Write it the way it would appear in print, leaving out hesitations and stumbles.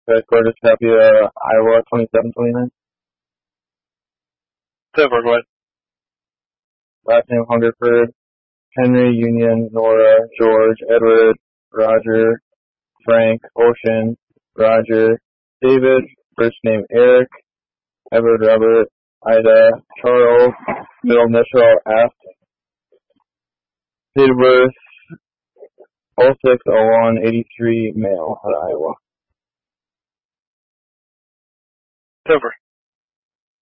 Headquarters, Tapia, Iowa, 2729. Silver, go ahead. Last name Hungerford. Henry, Union, Nora, George, Edward, Roger, Frank, Ocean, Roger, David, first name Eric, Edward, Robert, Ida, Charles, middle initial F, date of birth 06/01/83, male, Iowa. Silver.